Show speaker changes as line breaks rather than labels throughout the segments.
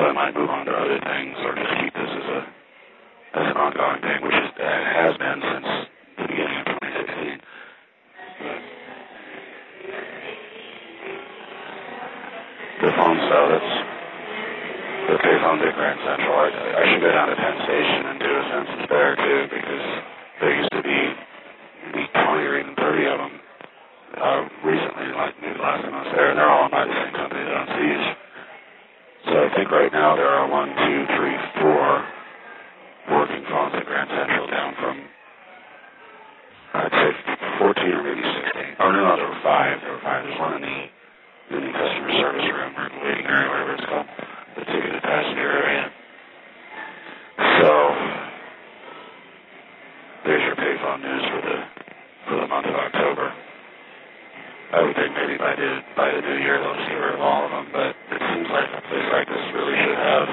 I might move on to other things or just keep this as an ongoing thing, which has been since the beginning of 2016. The phone cell, that's the payphones at Grand Central. I should go down to Penn Station and do a census there too, because there used to be maybe 20 or even 30 of them recently, like maybe last time I was there, and they're all owned by the same company that owns these. So I think right now there are 1, 2, 3, 4 working phones at Grand Central, down from, I'd say 14 or maybe 16. Oh no, there were 5. There's one in the customer service room or the waiting area, whatever it's called, the ticketed passenger area. So there's your payphone news for the month of October. I would think maybe by the new year they'll just get rid of all of them, but it seems like a place like this really should have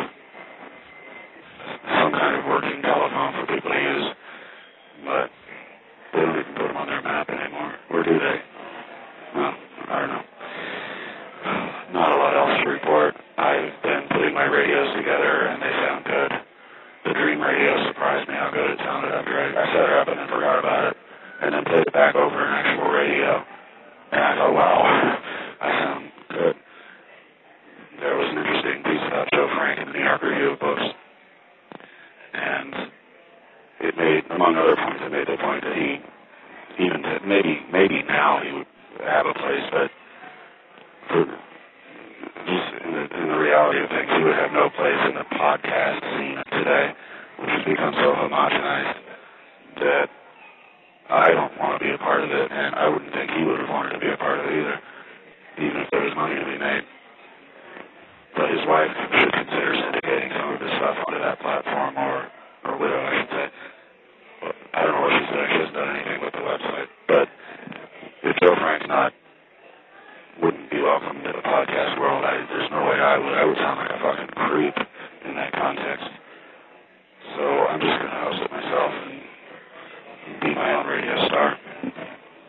some kind of working telephone for people to use, but they don't even put them on their map anymore. Or do they? Well, I don't know. Not a lot else to report. I've been putting my radios together and they sound good. The Dream radio surprised me how good it sounded after I set her up and then forgot about it, and then played it back over an actual radio. And I thought, wow, I sound good. There was an interesting piece about Joe Frank in the New York Review of Books. And it made, among other points, it made the point that he, even to, maybe now he would have a place, but for just in the reality of things, he would have no place in the podcast scene today, which has become so homogenized that I don't want to be a part of it, and I wouldn't think he would have wanted to be a part of it either, even if there was money to be made. But his wife should consider syndicating some of his stuff onto that platform, or widow, I should say. Well, I don't know what she's doing. She hasn't done anything with the website. But if Joe Frank's wouldn't be welcome to the podcast world, there's no way I would. I would sound like a fucking creep in that context.